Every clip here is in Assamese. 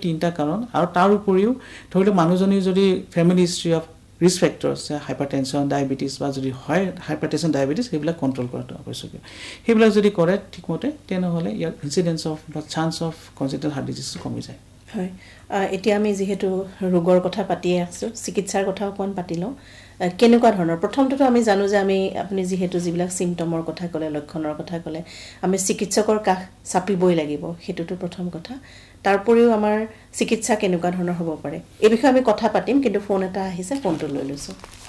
তিনটা কাৰণ আৰু তাৰ উপৰিও ধৰি লওক মানুহজনী যদি family history of risk factors হাইপাৰটেনশন diabetes বা যদি হয় হাইপাৰটেনশন ডায়াবেটিছ সেইবিলাক কন্ট্ৰোল কৰাটো আৱশ্যকীয় সেইবিলাক যদি কৰে ঠিকমতে তেনেহলে ইয়াৰ ইনসিডেন্স অফ বা চান্স অফ কনজেনিটেল হাৰ্ট ডিজিজ কমি যায় হয় এতিয়া আমি যেহেতু ৰোগৰ কথা পাতিয়ে আছো চিকিৎসাৰ কথাও কোন পাতিলো কেনেকুৱা ধৰণৰ প্ৰথমটো আমি জানো যে আমি আপুনি যেহেতু যিবিলাক সিম্পটমৰ কথা ক'লে লক্ষণৰ কথা ক'লে আমি চিকিৎসকৰ কাষ চাপিবই লাগিব হেতুটো প্ৰথম কথা তাৰপৰিও আমাৰ চিকিৎসা কেনেকুৱা ধৰণৰ হ'ব পাৰে এই বিষয়ে আমি কথা পাতিম কিন্তু ফোন এটা আহিছে ফোনটো লৈ লৈছো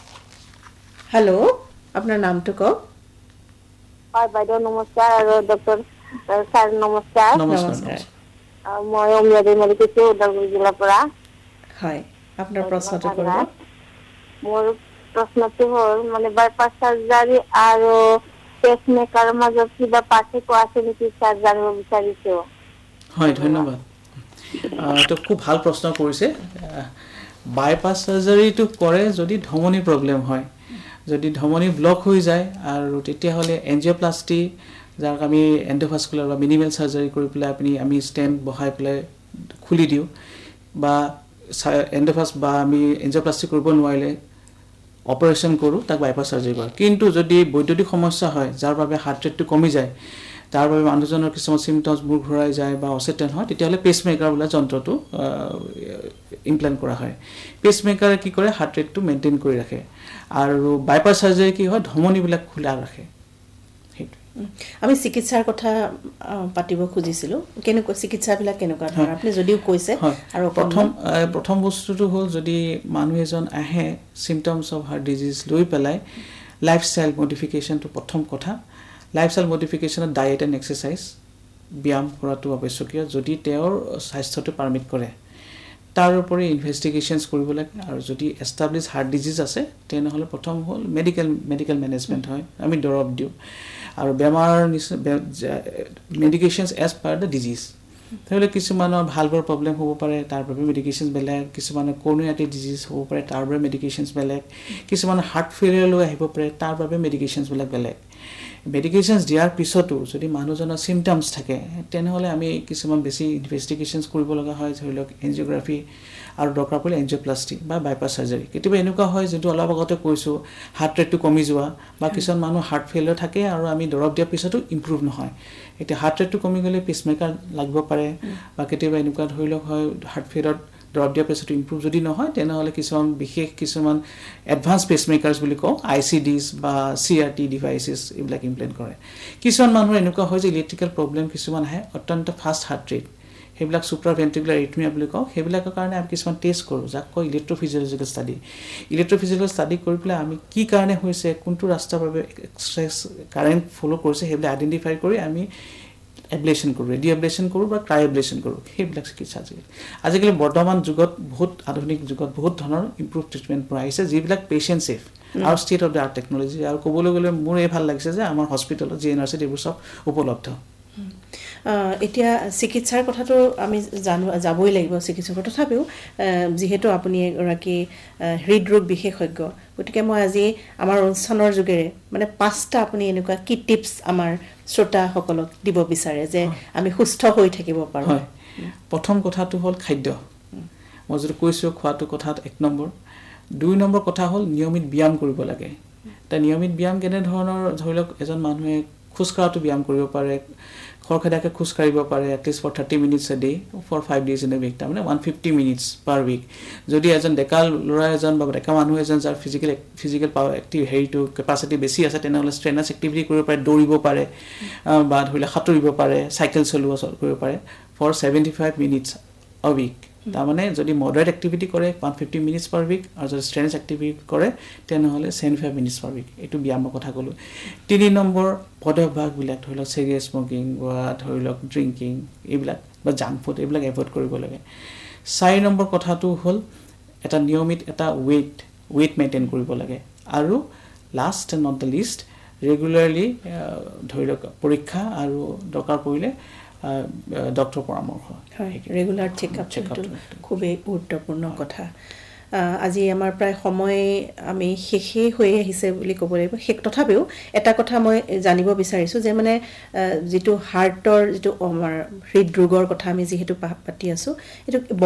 হেল্ল' আপোনাৰ নামটো কওক হয় বাইদেউ নমস্কাৰ আৰু ডক্টৰ স্যাৰ নমস্কাৰ নমস্কাৰ মই অমিয়াদি মেডিকেল উদালগুৰি জিলাৰ পৰা হয় আপোনাৰ প্ৰশ্নটো কৰিব মোৰ প্ৰশ্নটো হ'ল মানে বাইপাছ সাৰ্জাৰী আৰু পেচমেকাৰৰ মাজত কিবা পাৰ্থক্য আছে নেকি স্যাৰ জানিব বিচাৰিছো হয় ধন্যবাদ তো খুব ভাল প্ৰশ্ন কৰিছে বাইপাছ সাৰ্জাৰীটো কৰে যদি ধমনী প্ৰবলেম হয় যদি ধমনী ব্লক হৈ যায় আৰু তেতিয়া হলে এনজিওপ্লাস্টি যাক আমি এন্ডোভাস্কুলাৰ বা মিনিমেল সাৰ্জাৰী কৰি পেলাই আমি ষ্টেণ্ট বহাই পেলাই খুলি দিও বা এন্ডোভাস বা আমি এনজিওপ্লাস্টি কৰিব নোৱাৰিলে অপাৰেশন কৰো তাক বাইপাছ সাৰ্জাৰী কৰা কিন্তু যদি বৈদ্যুতিক সমস্যা হয় যাৰ বাবে হাৰ্ট ৰেটটো কমি যায় তাৰ বাবে মানুহজনৰ কিছুমান সিম্পটমছ মুখ ঘূৰাই যায় বা অচেতন হয় তেতিয়াহলে পেচমেকাৰ বোলা যন্ত্ৰটো ইমপ্লান্ট কৰা হয় পেচমেকাৰে কি কৰে হাৰ্ট ৰেটটো মেইনটেইন কৰি ৰাখে আৰু বাইপাছ সাৰ্জাৰী কি হয় ধমনীবিলাক খোলা ৰাখে আমি চিকিৎসাৰ কথা পাতিব খুজিছিলো কেনেকুৱা চিকিৎসাবিলাক কেনেকুৱা ধৰণৰ আপুনি যদিও কৈছে আৰু প্ৰথম বস্তুটো হ'ল যদি মানুহ এজন আহে সিম্পটমছ অফ হাৰ্ট ডিজিজ লৈ পেলাই লাইফষ্টাইল মডিফিকেশনটো প্ৰথম কথা লাইফষ্টাইল মডিফিকেশনত ডায়েট এণ্ড এক্সাৰসাইজ ব্যায়াম কৰাটো আৱশ্যকীয় যদি তেওঁৰ স্বাস্থ্যটো পাৰমিট কৰে তাৰ উপৰি ইনভেষ্টিগেশনছ কৰিব লাগে আৰু যদি এষ্টাবলিছ হাৰ্ট ডিজিজ আছে তেনেহলে প্ৰথম হ'ল মেডিকেল মেনেজমেন্ট হয় আমি দৰব দিও আৰু বেমাৰ মেডিকেশনছ এজ পাৰ দ্য ডিজিজ তাহলে কিছুমানৰ ভালভৰ প্ৰবলেম হ'ব পাৰে তাৰ বাবে মেডিকেশনছ বেলেগ কিছুমানৰ কোৰোনাৰী ডিজিজ হ'ব পাৰে তাৰ বাবে মেডিকেশনছ বেলেগ কিছুমানৰ হাৰ্ট ফেইলিয়ৰ লৈ আহিব পাৰে তাৰ বাবে মেডিকেশনছ বেলেগ মেডিকেশনছ দিয়াৰ পিছতো যদি মানুহজনৰ সিম্পটমছ থাকে তেনেহলে আমি কিছুমান বেছি ইনভেষ্টিগেশনছ কৰিব লগা হয় ধৰিলক এনজিওগ্ৰাফি আৰু দৰকাৰ পৰিলে এনজিওপ্লাস্টি বা বাইপাছ সাৰ্জাৰী কেতিয়াবা এনেকুৱা হয় যেটো অলপ আগতে কৈছো হাৰ্ট ৰেটটো কমি যোৱা বা কিছুমান মানুহ হাৰ্ট ফেইলিয়ৰ থাকে আৰু আমি দৰব দিয়াৰ পিছতো ইমপ্ৰুভ নহয় এতিয়া হাৰ্ট ৰেটটো কমি গলে পেচমেকাৰ লাগিব পাৰে বা কেতিয়াবা এনেকুৱা ধৰিলক হয় হাৰ্ট ফেইলিয়ৰ দৰব দিয়াৰ পিছতো ইমপ্ৰুভ যদি নহয় তেনেহলে কিছুমান এডভান্স পেচমেকাৰছ বুলি কওঁ আইসিডিস বা সিআরটি ডিভাইসেস এইবিলাক ইমপ্লান্ট কৰে কিছুমান মানুহৰ এনেকুৱা হয় যে ইলেক্ট্ৰিকেল প্ৰবলেম কিছুমান আহে অত্যন্ত ফাষ্ট হাৰ্ট ৰেট সেইবিলাক সুপ্ৰাভেন্ট্ৰিকুলাৰ এৰিথমিয়া বুলি কওঁ সেইবিলাকৰ কাৰণে আমি কিছুমান টেষ্ট কৰো যাক কয় ইলেক্ট্ৰোফিজিওলজিকেল ষ্টাডি কৰি পেলাই আমি কি কাৰণে হৈছে কোনটো ৰাস্তাৰ বাবে এক্সেছ কাৰেন্ট ফলো কৰিছে সেইবিলাক আইডেন্টিফাই কৰি আমি এবলেশন কৰো ৰেডিঅ এবলেশন কৰো বা ক্ৰায়োবলেশন কৰো সেইবিলাক চিকিৎসা আজিকালি বৰ্তমান যুগত বহুত আধুনিক যুগত বহুত ধৰণৰ ইমপ্ৰুভ ট্ৰিটমেন্ট প্ৰাইছে যিবিলাক পেশেন্ট সেফ আৰু state of the art technology আৰু ক'বলৈ গ'লে মোৰ এই ভাল লাগিছে যে আমাৰ হস্পিটেলত জিএনআৰসি এইবোৰ সব উপলব্ধ এতিয়া চিকিৎসাৰ কথাটো আমি যাবই লাগিব চিকিৎসকৰ তথাপিও যেহেতু আপুনি এগৰাকী হৃদৰোগ বিশেষজ্ঞ গতিকে মই আজি আমাৰ অনুষ্ঠানৰ যোগেৰে মানে 5টা আপুনি এনেকুৱা কি টিপছ আমাৰ শ্ৰোতা সকলক দিব বিচাৰে যে আমি সুস্থ হৈ থাকিব পাৰো প্ৰথম কথাটো হ'ল খাদ্য মই যদি কৈছো খোৱাটো কথাত 1 নম্বৰ 2 নম্বৰ কথা হ'ল নিয়মিত ব্যায়াম কৰিব লাগে তা নিয়মিত ব্যায়াম কেনে ধৰণৰ ধৰিলক এজন মানুহে খুস্কাটো ব্যায়াম কৰিব পাৰে খৰখেদাকে খুস কাৰিব পাৰে at least for 30 minutes a day for 5 days in a week তাৰমানে 150 minutes per week যদি এজন ডেকাল লৰা এজন বা ডেকা মানুহ এজন যাৰ ফিজিক্যাল পাৱাৰ এক্টিভ হেৰিটো ক্যাপাসিটি বেছি আছে তেনেহলে স্ট্ৰেনাছ এক্টিভিটি কৰিব পাৰে দৌৰিব পাৰে বা ধৰিলে সাঁতুৰিব পাৰে সাইকেল চলোৱা কৰিব পাৰে for 75 minutes a week তাৰমানে যদি মডাৰেট এক্টিভিটি কৰে 150 minutes per week আৰু যদি স্ট্ৰেনাছ এক্টিভিটি কৰে তেনেহলে 75 minutes per week এটো ব্যায়ামৰ কথা কলো 3 নম্বৰ পদভাগ বিলাক ধৰিলক সিগাৰেট স্মোকিং বা ধৰিলক ড্ৰিংকিং এইবিলাক বা জাংক ফুড এইবিলাক এভয়েড কৰিব লাগে 4 নম্বৰ কথাটো হ'ল এটা নিয়মিত এটা weight মেইনটেইন কৰিব লাগে আৰু last and not the least regularly ধৰিলক পৰীক্ষা আৰু দৰকাৰ পৰিলে ডক্টৰ পৰামৰ্শ ৰেগুলাৰ চেকআপ খুবই গুৰুত্বপূৰ্ণ কথা আজি আমাৰ প্ৰায় সময় আমি শেষে হৈ আহিছে বুলি ক'ব লাগিব তথাপিও এটা কথা মই জানিব বিচাৰিছো যে মানে যেটো হাৰ্টৰ যেটো আমাৰ হৃদৰোগৰ কথা আমি যেহেতু পাতি আছো এটো